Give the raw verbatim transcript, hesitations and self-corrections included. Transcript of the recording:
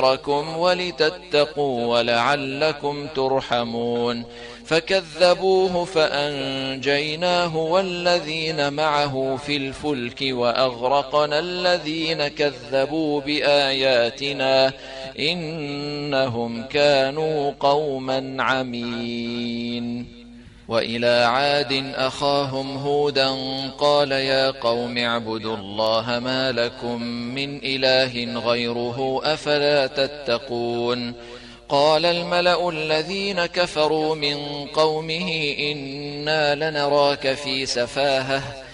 لكم ولتتقوا ولعلكم ترحمون فكذبوه فأنجيناه والذين معه في الفلك وأغرقنا الذين كذبوا بآياتنا إنهم كانوا قوما عمين. وإلى عاد أخاهم هودا قال يا قوم اعبدوا الله ما لكم من إله غيره أفلا تتقون قال الملأ الذين كفروا من قومه إنا لنراك في سفاهة